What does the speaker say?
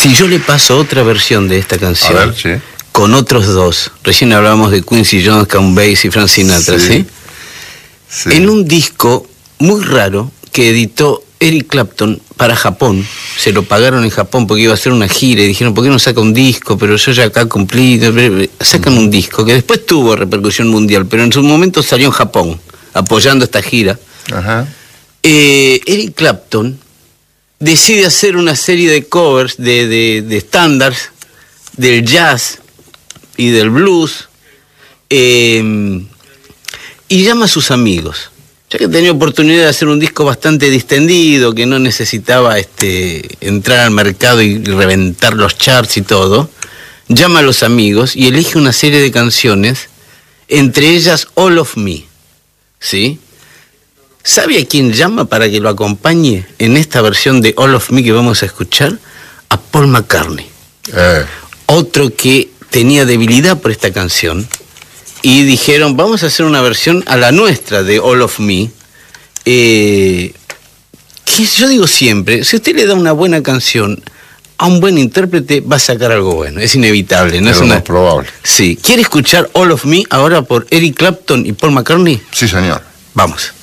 Si yo le paso otra versión de esta canción, A ver, sí. con otros dos, recién hablábamos de Quincy Jones, Count Basie y Frank Sinatra, ¿sí? Sí. En un disco muy raro que editó Eric Clapton para Japón, se lo pagaron en Japón porque iba a hacer una gira y dijeron, ¿por qué no saca un disco? Pero yo ya acá cumplí, sacan un disco que después tuvo repercusión mundial, pero en su momento salió en Japón, apoyando esta gira. Ajá. Eric Clapton decide hacer una serie de covers de estándares del jazz y del blues, y llama a sus amigos. Ya que tenía oportunidad de hacer un disco bastante distendido, que no necesitaba entrar al mercado y reventar los charts y todo, llama a los amigos y elige una serie de canciones, entre ellas All of Me, ¿sí? ¿Sabe a quién llama para que lo acompañe en esta versión de All of Me que vamos a escuchar? A Paul McCartney. Otro que tenía debilidad por esta canción. Y dijeron, vamos a hacer una versión a la nuestra de All of Me. Que yo digo siempre, si usted le da una buena canción a un buen intérprete, va a sacar algo bueno. Es inevitable, ¿no? Es lo más probable. Sí. ¿Quiere escuchar All of Me ahora por Eric Clapton y Paul McCartney? Sí, señor. Vamos.